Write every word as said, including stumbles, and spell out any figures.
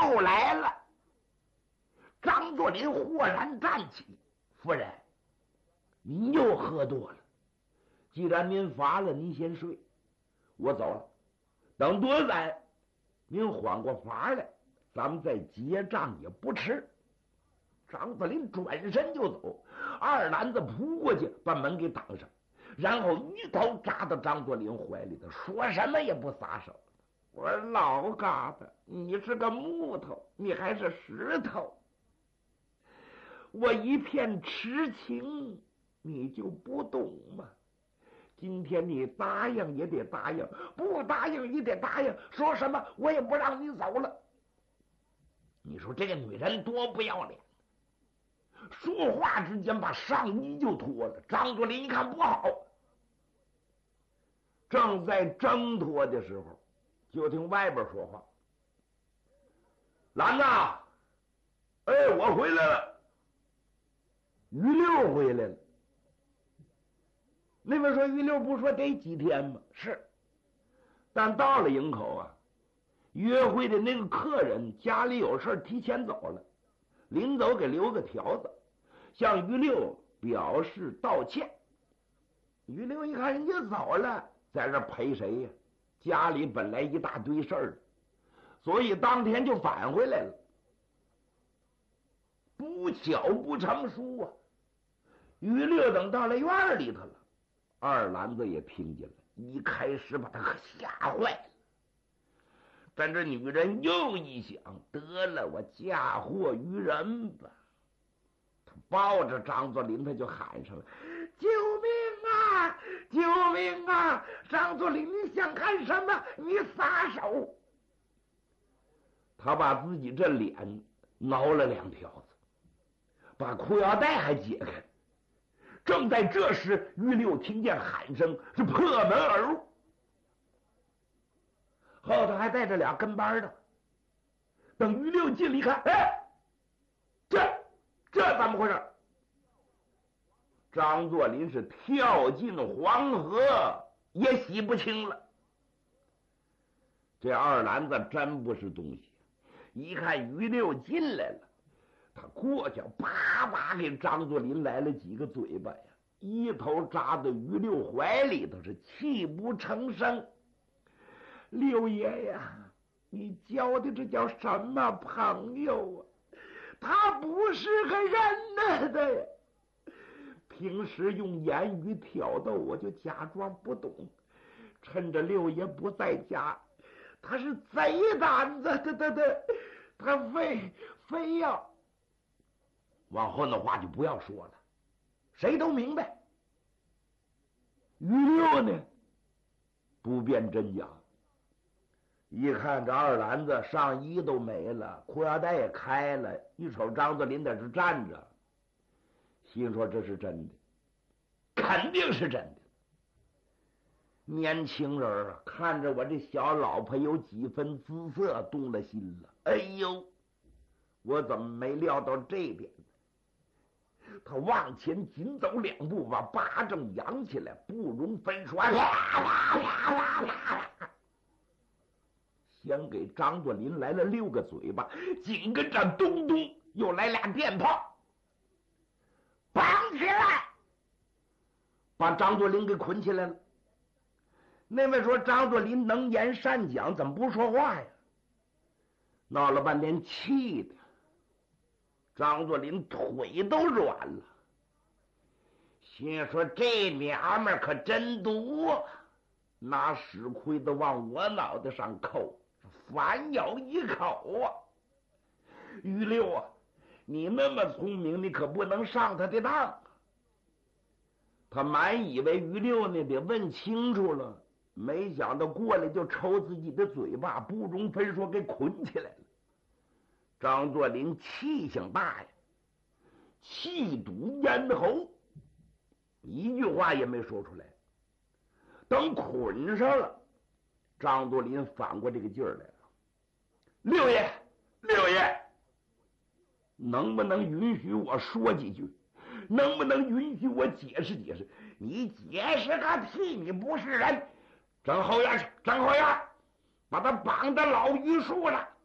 又来了。张作霖豁然站起：“夫人，您又喝多了。既然您乏了，您先睡，我走了。等多晚您缓过乏来，咱们再结账也不迟。”张作霖转身就走，二篮子扑过去把门给挡上，然后一头扎到张作霖怀里头，说什么也不撒手。我说：“老疙瘩，你是个木头，你还是石头？我一片痴情，你就不懂吗？今天你答应也得答应，不答应也得答应，说什么我也不让你走了。”你说这个女人多不要脸！说话之间把上衣就脱了。张作霖一看不好，正在挣脱的时候，就听外边说话：“兰子，哎，我回来了。”于六回来了。那边说于六不说得几天吗？是，但到了营口啊，约会的那个客人家里有事提前走了，临走给留个条子，向于六表示道歉。于六一看人家走了，在这陪谁呀？家里本来一大堆事儿，所以当天就返回来了。不巧不成书啊！于六等到了院里头了，二篮子也听见了，一开始把他吓坏了。但这女人又一想，得了，我嫁祸于人吧。他抱着张作霖，他就喊上了：“救命啊！救命啊！张作霖，你想干什么？你撒手！”他把自己这脸挠了两条子，把裤腰带还解开。正在这时，于六听见喊声，是破门而入，后头还带着俩跟班的。等于六进来一看，哎，这这怎么回事？张作霖是跳进黄河也洗不清了。这二篮子真不是东西，一看于六进来了，他过去啪啪给张作霖来了几个嘴巴呀，一头扎到于六怀里头，是泣不成声。六爷呀，你交的这叫什么朋友啊？他不是个人呐的呀！平时用言语挑逗，我就假装不懂。趁着六爷不在家，他是贼胆子，他他他他非非要……往后的话就不要说了，谁都明白。于六呢，不辨真假，一看这二篮子上衣都没了，裤腰带也开了，一瞅张作霖在这站着，心说这是真的，肯定是真的。年轻人啊，看着我这小老婆有几分姿色，动了心了。哎呦，我怎么没料到这点呢？他往前紧走两步，把巴掌扬起来，不容分说，先给张作霖来了六个嘴巴，紧跟着咚咚又来俩电炮，绑起来，把张作霖给捆起来了。那位说张作霖能言善讲，怎么不说话呀？闹了半天，气的张作霖腿都软了，心说这娘们可真毒，拿屎盔子往我脑袋上扣，反咬一口啊！于六啊，你那么聪明，你可不能上他的当。他满以为于六呢得问清楚了，没想到过来就抽自己的嘴巴，不容分说给捆起来了。张作霖气性大呀，气堵咽喉，一句话也没说出来。等捆上了，张作霖反过这个劲儿来了：“六爷，六爷，能不能允许我说几句？能不能允许我解释解释？你解释个屁！你不是人！整后院去，整后院，把他绑到老榆树了。”